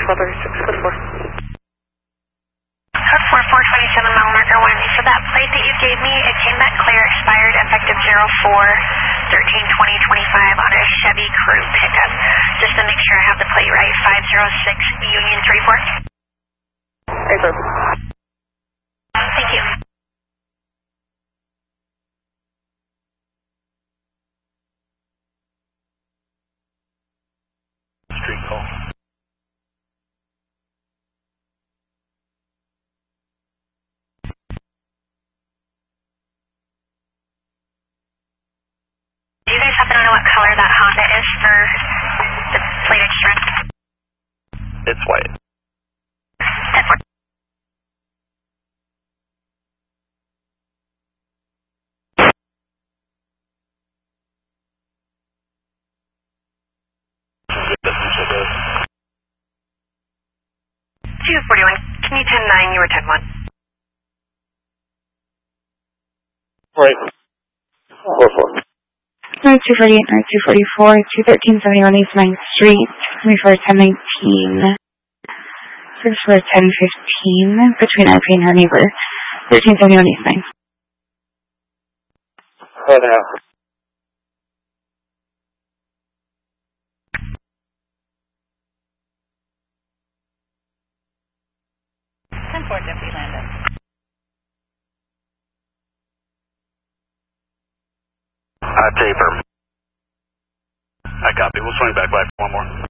1236, code 4. Code 4427, mile marker 1. So that plate that you gave me, it came back clear, expired effective 04/13/2025 on a Chevy Crew pickup. Just to make sure I have the plate right, 506 Union 34. Hey, sir. Thank you. Street call. Do you guys happen to know what color that Honda is for the plated strip? It's white. Edward. Distance it is. 241. Can you 10-9? You were 10-1. Right. 4-4. North 248, North 244, 21371 East 9th Street, before 1019, search for 1015, between RP and her neighbor, 1371 East 9th. Right now. Deputy Landon. Taper. I copy. We'll swing back by one more.